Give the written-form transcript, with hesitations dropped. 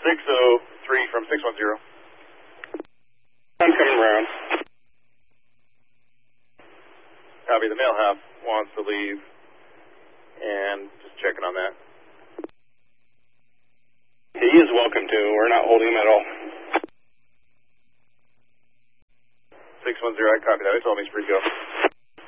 603 from 610. I'm coming around. Copy, the male half wants to leave, and just checking on that. He is welcome to. We're not holding him at all. 610, I copy that. He told me he's free to go.